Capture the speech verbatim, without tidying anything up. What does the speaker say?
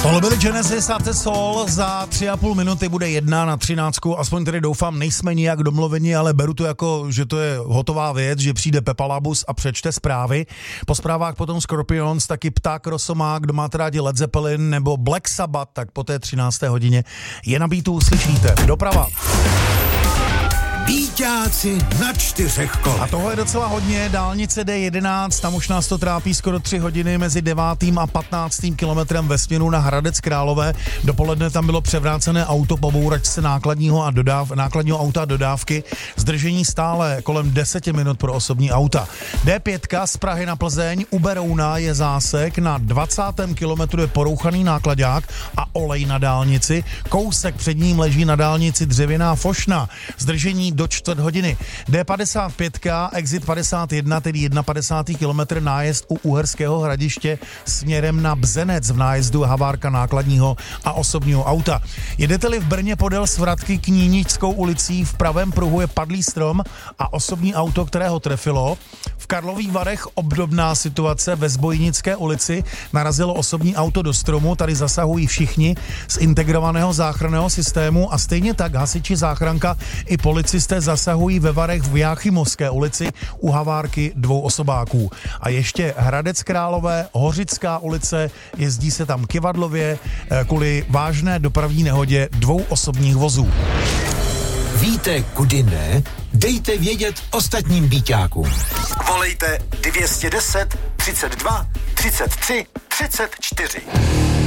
Tohle byly Genesis a The Soul, za tři a půl minuty bude jedna na třináctku, aspoň tedy doufám, nejsme nijak domluveni, ale beru to jako, že to je hotová věc, že přijde Pepa Labus a přečte zprávy. Po zprávách potom Scorpions, taky Pták Rosomák, kdo máte rádi Led Zeppelin nebo Black Sabbath, tak po té třinácté hodině je na beatu, slyšíte. Doprava. Bíťáci na čtyřech kolech. A tohle je docela hodně, dálnice D jedenáct, tam už nás to trápí skoro tři hodiny mezi devátým a patnáctým kilometrem ve směru na Hradec Králové. Dopoledne tam bylo převrácené auto po bouračce nákladního, a dodáv, nákladního auta a dodávky. Zdržení stále kolem deseti minut pro osobní auta. D pět z Prahy na Plzeň, u Berouna je zásek, na dvacátém kilometru je porouchaný nákladák a olej na dálnici. Kousek před ním leží na dálnici dřevěná fošna. Zdržení do čtvrt hodiny. D padesát pět, exit padesát jedna, tedy padesátý první kilometr, nájezd u Uherského Hradiště směrem na Bzenec, v nájezdu havárka nákladního a osobního auta. Jedete-li v Brně podél svratky Kníničskou ulicí, v pravém pruhu je padlý strom a osobní auto, které ho trefilo. V Karlových Varech obdobná situace, ve Zbojnické ulici narazilo osobní auto do stromu, tady zasahují všichni z integrovaného záchranného systému a stejně tak hasiči, záchranka i policisté zasahují ve Varech v Jáchymovské ulici u havárky dvou osobáků. A ještě Hradec Králové, Hořická ulice, jezdí se tam kyvadlově kvůli vážné dopravní nehodě dvou osobních vozů. Víte, kudy ne? Dejte vědět ostatním bíťákům. Volejte dvě stě deset, třicet dva, třicet tři, třicet čtyři.